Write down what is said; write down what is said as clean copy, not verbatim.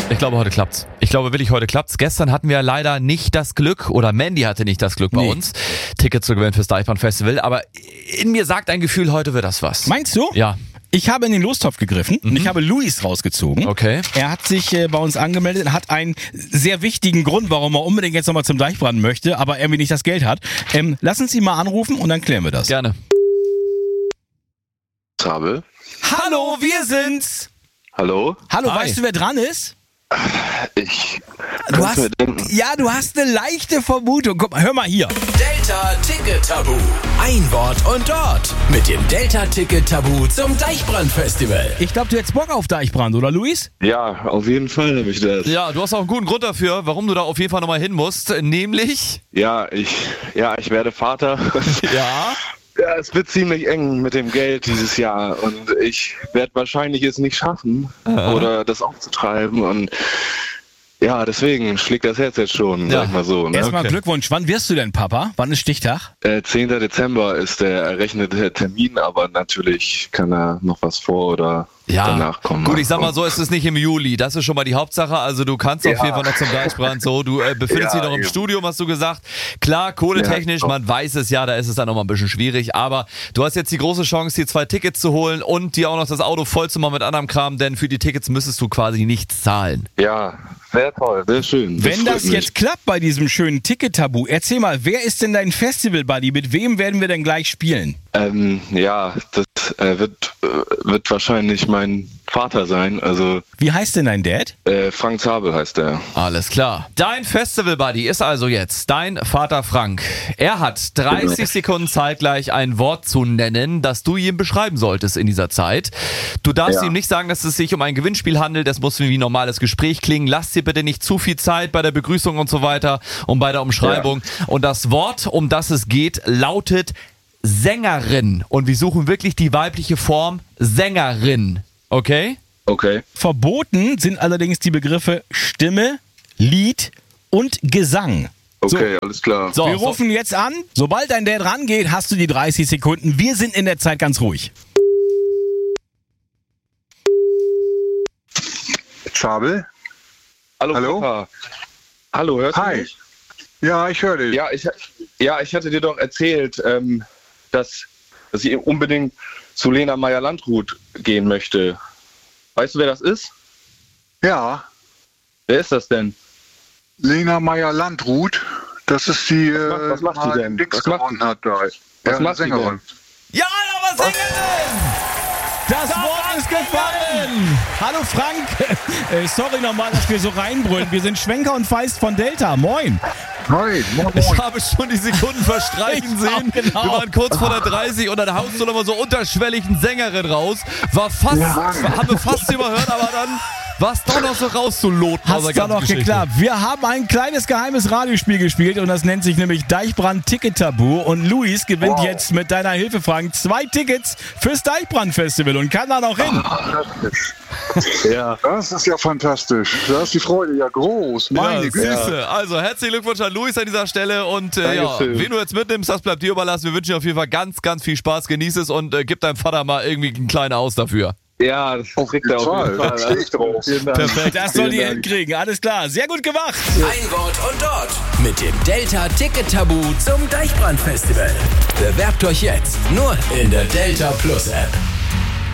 Ich glaube, heute klappt's. Ich glaube wirklich, heute klappt's. Gestern hatten wir leider nicht das Glück, oder Mandy hatte nicht das Glück bei uns, Tickets zu gewinnen fürs Deichbrand-Festival. Aber in mir sagt ein Gefühl, heute wird das was. Meinst du? Ja. Ich habe in den Lostopf gegriffen und ich habe Luis rausgezogen. Okay. Er hat sich bei uns angemeldet, hat einen sehr wichtigen Grund, warum er unbedingt jetzt nochmal zum Deichbrand möchte, aber irgendwie nicht das Geld hat. Lass uns ihn mal anrufen und dann klären wir das. Gerne. Zabel. Hallo, wir sind's. Hallo? Hallo, Hi. weißt du, wer dran ist? Ich Du kann's mir denken. du hast eine leichte Vermutung. Guck mal, hör mal hier. Delta Ticket Tabu. Ein Wort und dort. Mit dem Delta Ticket Tabu zum Deichbrand-Festival. Ich glaube, du hättest Bock auf Deichbrand, oder Luis? Ja, auf jeden Fall habe ich das. Ja, du hast auch einen guten Grund dafür, warum du da auf jeden Fall nochmal hin musst. Nämlich... Ja, ich werde Vater. Ja. Ja, es wird ziemlich eng mit dem Geld dieses Jahr und ich werde wahrscheinlich es nicht schaffen oder das aufzutreiben und ja, deswegen schlägt das Herz jetzt schon, sag ich mal so. Ne? Erstmal Okay. Glückwunsch. Wann wirst du denn Papa? Wann ist Stichtag? 10. Dezember ist der errechnete Termin, aber natürlich kann da noch was vor oder danach kommen. Gut, ich sag mal so, es ist nicht im Juli. Das ist schon mal die Hauptsache. Also du kannst auf jeden Fall noch zum Deichbrand. So, du befindest dich noch im eben. Studium, hast du gesagt. Klar, kohletechnisch, man weiß es ja, da ist es dann noch mal ein bisschen schwierig. Aber du hast jetzt die große Chance, dir 2 Tickets zu holen und dir auch noch das Auto voll zu machen mit anderem Kram, denn für die Tickets müsstest du quasi nichts zahlen. Ja, sehr toll, sehr schön. Wenn freut das mich. jetzt klappt bei diesem schönen Ticket-Tabu, erzähl mal, wer ist denn dein Festival-Buddy? Mit wem werden wir denn gleich spielen? Das wird wahrscheinlich mein Vater sein, also Wie heißt denn dein Dad? Frank Zabel heißt er. Alles klar. Dein Festival-Buddy ist also jetzt dein Vater Frank. Er hat 30 Sekunden Zeit, gleich ein Wort zu nennen, das du ihm beschreiben solltest in dieser Zeit. Du darfst ihm nicht sagen, dass es sich um ein Gewinnspiel handelt. Das muss wie ein normales Gespräch klingen. Lass dir bitte nicht zu viel Zeit bei der Begrüßung und so weiter und bei der Umschreibung. Und das Wort, um das es geht, lautet Sängerin. Und wir suchen wirklich die weibliche Form Sängerin. Okay? Okay. Verboten sind allerdings die Begriffe Stimme, Lied und Gesang. Okay, alles klar. So, Wir rufen jetzt an. Sobald dein Dad rangeht, hast du die 30 Sekunden. Wir sind in der Zeit ganz ruhig. Zabel? Hallo, Hallo? Papa. Hallo, hörst du Hi. mich? Ja, ich höre dich. Ja, ich hatte dir doch erzählt, dass ich unbedingt zu Lena Meyer-Landrut gehen möchte. Weißt du, wer das ist? Ja, Wer ist das denn? Lena Meyer-Landrut, das ist die, Was macht die mal denn? Dings Was macht gewonnen hat da. Was macht die Sängerin. ja, aber Sängerin! Das Wort ist gefallen! Hallo Frank! Sorry nochmal, dass wir so reinbrüllen. Wir sind Schwenker und Feist von Delta. Moin! Moin, moin, Ich moin. habe schon die Sekunden verstreichen Ich sehen. auch, genau. Wir waren kurz vor der 30 und dann haust du nochmal so unterschwellig eine Sängerin raus. Haben wir fast überhört, aber dann war es doch noch so rauszuloten. aus der Hat's da ganzen noch Geschichte. geklappt. Wir haben ein kleines geheimes Radiospiel gespielt und das nennt sich nämlich Deichbrand Ticket Tabu. Und Luis gewinnt jetzt mit deiner Hilfe, Frank, 2 Tickets fürs Deichbrand Festival und kann da noch hin. Ja. Das ist ja fantastisch. Da ist die Freude ja groß. Meine Ja, Güte. Süße. Also herzlichen Glückwunsch an Luis an dieser Stelle und Dankeschön. wen du jetzt mitnimmst, das bleibt dir überlassen. Wir wünschen dir auf jeden Fall ganz, ganz viel Spaß. Genieß es und gib deinem Vater mal irgendwie einen kleinen Aus dafür. Ja, das kriegt er auf jeden Fall. Da stehe ich drauf. Vielen Dank. Perfekt. Das soll die Vielen Dank. hinkriegen. Alles klar. Sehr gut gemacht. Ein Wort und dort. Mit dem Delta Ticket Tabu zum Deichbrand-Festival. Bewerbt euch jetzt nur in der Delta Plus App.